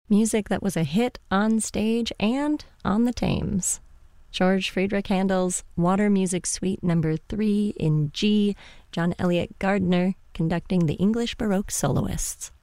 Music that was a hit on stage and on the Thames. George Friedrich Handel's Water Music Suite No. 3 in G, John Eliot Gardiner conducting the English Baroque soloists.